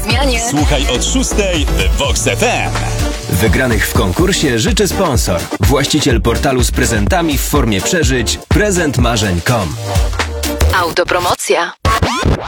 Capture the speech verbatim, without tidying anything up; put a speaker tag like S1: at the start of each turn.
S1: zmianie.
S2: Słuchaj od szóstej w Vox F M.
S3: Wygranych w konkursie życzy sponsor. Właściciel portalu z prezentami w formie przeżyć prezent marzeń kropka com.
S1: Autopromocja.